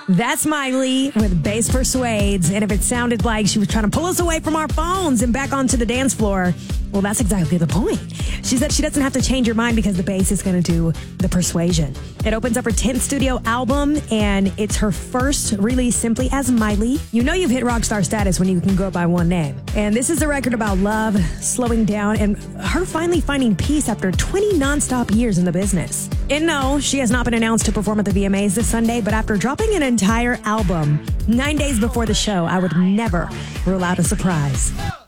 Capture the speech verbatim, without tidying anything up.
That's Miley with Bass Persuades. And if it sounded like she was trying to pull us away from our phones and back onto the dance floor, well, that's exactly the point. She said she doesn't have to change her mind because the bass is going to do the persuasion. It opens up her tenth studio album, and it's her first release simply as Miley. You know you've hit rock star status when you can go by one name. And this is a record about love, slowing down, and her finally finding peace after twenty nonstop years in the business. And no, she has not been announced to perform at the V M As this Sunday, but after dropping an entire album nine days before the show, I would never rule out a surprise.